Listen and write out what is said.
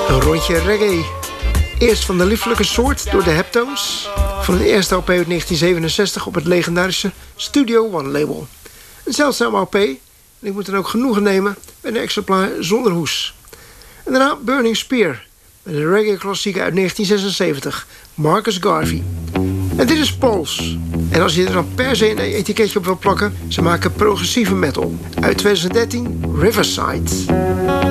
Een rondje reggae. Eerst van de lieflijke soort door de Heptones. Van hun eerste LP uit 1967 op het legendarische Studio One label. Een zeldzame LP. En ik moet dan ook genoegen nemen met een exemplaar zonder hoes. En daarna Burning Spear. Met een reggae-klassieker uit 1976. Marcus Garvey. En dit is Pulse. En als je er dan per se een etiketje op wil plakken... ze maken progressieve metal. Uit 2013, Riverside.